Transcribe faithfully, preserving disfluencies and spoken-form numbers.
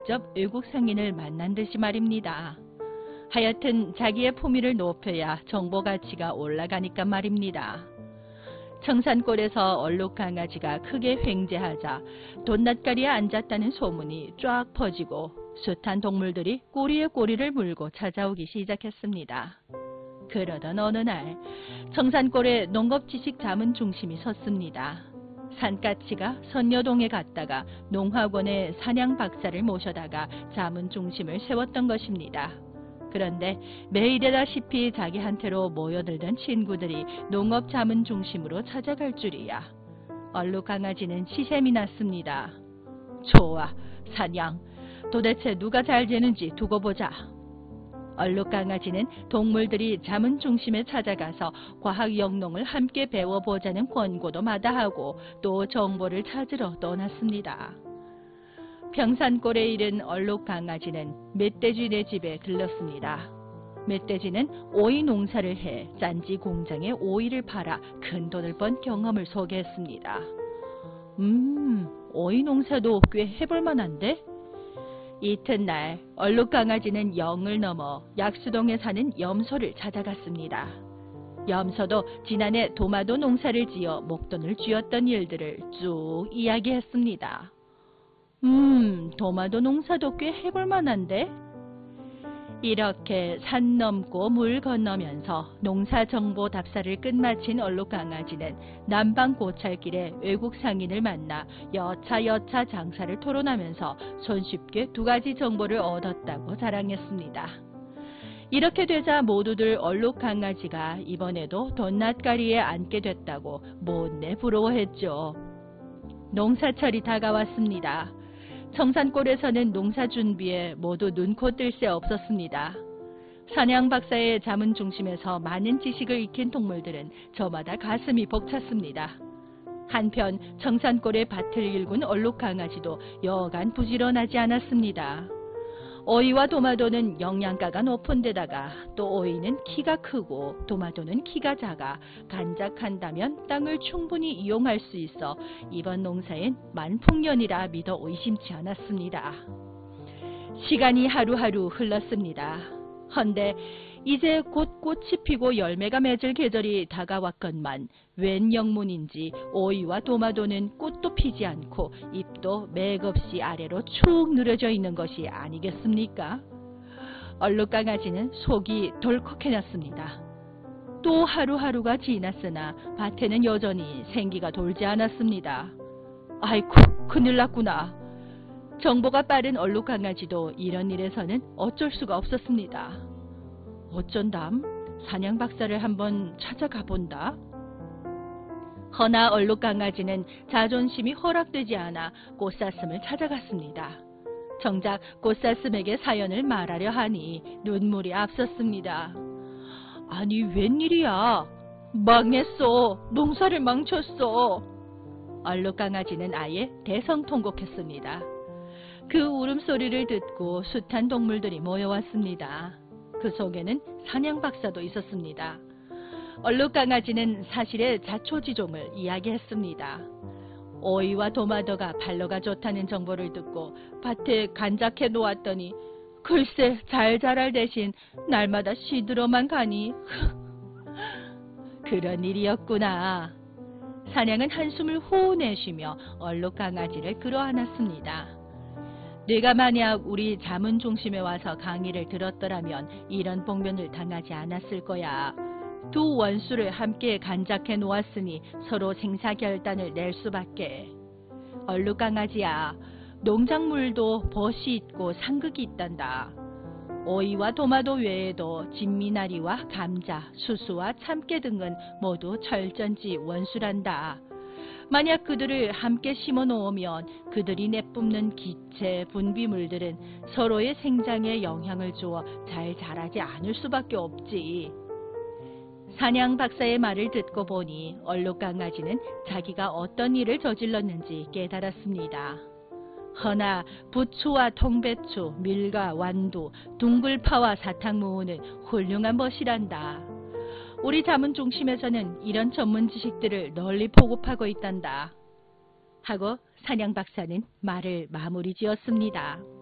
직접 외국 상인을 만난 듯이 말입니다. 하여튼 자기의 품위를 높여야 정보 가치가 올라가니까 말입니다. 청산골에서 얼룩강아지가 크게 횡재하자 돈낫가리에 앉았다는 소문이 쫙 퍼지고 숱한 동물들이 꼬리에 꼬리를 물고 찾아오기 시작했습니다. 그러던 어느 날 청산골에 농업지식 자문 중심이 섰습니다. 산까치가 선녀동에 갔다가 농학원에 사냥 박사를 모셔다가 자문 중심을 세웠던 것입니다. 그런데 매일이다시피 자기한테로 모여들던 친구들이 농업 자문 중심으로 찾아갈 줄이야. 얼룩강아지는 시샘이 났습니다. 좋아, 사냥. 도대체 누가 잘 되는지 두고 보자. 얼룩강아지는 동물들이 자문 중심에 찾아가서 과학 영농을 함께 배워보자는 권고도 마다하고 또 정보를 찾으러 떠났습니다. 평산골에 이른 얼룩강아지는 멧돼지네 집에 들렀습니다. 멧돼지는 오이 농사를 해 짠지 공장에 오이를 팔아 큰 돈을 번 경험을 소개했습니다. 음, 오이 농사도 꽤 해볼 만한데? 이튿날 얼룩강아지는 영을 넘어 약수동에 사는 염소를 찾아갔습니다. 염소도 지난해 도마도 농사를 지어 목돈을 쥐었던 일들을 쭉 이야기했습니다. 음, 도마도 농사도 꽤 해볼 만한데? 이렇게 산 넘고 물 건너면서 농사정보 답사를 끝마친 얼룩강아지는 남방 고찰길에 외국 상인을 만나 여차여차 장사를 토론하면서 손쉽게 두 가지 정보를 얻었다고 자랑했습니다. 이렇게 되자 모두들 얼룩강아지가 이번에도 돈낫가리에 앉게 됐다고 못내 부러워했죠. 농사철이 다가왔습니다. 청산골에서는 농사 준비에 모두 눈코 뜰 새 없었습니다. 사냥 박사의 자문 중심에서 많은 지식을 익힌 동물들은 저마다 가슴이 벅찼습니다. 한편 청산골의 밭을 일군 얼룩강아지도 여간 부지런하지 않았습니다. 오이와 도마도는 영양가가 높은 데다가 또 오이는 키가 크고 도마도는 키가 작아 간작한다면 땅을 충분히 이용할 수 있어 이번 농사엔 만풍년이라 믿어 의심치 않았습니다. 시간이 하루하루 흘렀습니다. 헌데 이제 곧 꽃이 피고 열매가 맺을 계절이 다가왔건만 웬 영문인지 오이와 도마도는 꽃도 피지 않고 잎도 맥없이 아래로 축 늘어져 있는 것이 아니겠습니까? 얼룩강아지는 속이 덜컥해졌습니다. 또 하루하루가 지났으나 밭에는 여전히 생기가 돌지 않았습니다. 아이쿠, 큰일 났구나. 정보가 빠른 얼룩강아지도 이런 일에서는 어쩔 수가 없었습니다. 어쩐담? 사냥 박사를 한번 찾아가 본다. 허나 얼룩강아지는 자존심이 허락되지 않아 꽃사슴을 찾아갔습니다. 정작 꽃사슴에게 사연을 말하려 하니 눈물이 앞섰습니다. 아니 웬일이야? 망했어. 농사를 망쳤어. 얼룩강아지는 아예 대성통곡했습니다. 그 울음소리를 듣고 숱한 동물들이 모여왔습니다. 그 속에는 사냥 박사도 있었습니다. 얼룩강아지는 사실의 자초지종을 이야기했습니다. 오이와 도마도가 발로가 좋다는 정보를 듣고 밭에 간작해 놓았더니 글쎄 잘 자랄 대신 날마다 시들어만 가니 그런 일이었구나. 사냥은 한숨을 호우 내쉬며 얼룩강아지를 끌어안았습니다. 네가 만약 우리 자문 중심에 와서 강의를 들었더라면 이런 봉변을 당하지 않았을 거야. 두 원수를 함께 간작해 놓았으니 서로 생사결단을 낼 수밖에. 얼룩강아지야, 농작물도 벗이 있고 상극이 있단다. 오이와 도마도 외에도 진미나리와 감자, 수수와 참깨 등은 모두 철전지 원수란다. 만약 그들을 함께 심어 놓으면 그들이 내뿜는 기체, 분비물들은 서로의 생장에 영향을 주어 잘 자라지 않을 수밖에 없지. 사냥 박사의 말을 듣고 보니 얼룩강아지는 자기가 어떤 일을 저질렀는지 깨달았습니다. 허나 부추와 통배추, 밀과 완두, 둥글파와 사탕무는 훌륭한 것이란다. 우리 자문 중심에서는 이런 전문 지식들을 널리 보급하고 있단다. 하고 사냥 박사는 말을 마무리 지었습니다.